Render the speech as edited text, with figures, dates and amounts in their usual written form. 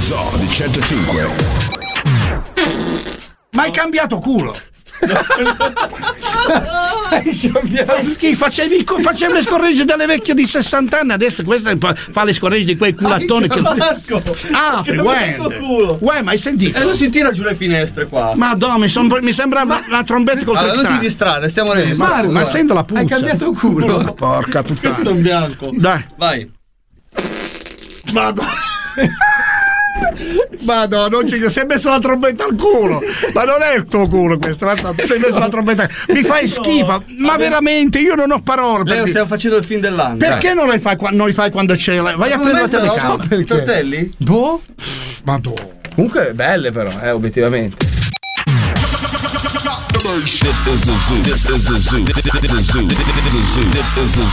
Zoo di 105. Ma hai cambiato culo? Schifo, facevi le scorregge delle vecchie di 60 anni, adesso questa fa le scorregge di quei culattoni che Marco! apri, uè, ma hai sentito? E non si tira giù le finestre qua. Madonna, mi sembra la trombetta col allora, non ti distrarre, stiamo registrando. Ma sento la puzza. Hai cambiato culo? Porca puttana. Questo è un bianco. Dai. Vai. Madonna, non ci si è messo la trombetta al culo. Ma non è il tuo culo questo, si è messo la trombetta. Mi fai schifo, ma veramente io non ho parole. Leo, stiamo facendo il film dell'anno. Perché non li fai quando c'è? Vai a prendere la telecamera. I tortelli? Boh. Madonna. Comunque belle però, obiettivamente. This is the zoo. This is the zoo. This is the zoo. This is the zoo. This is the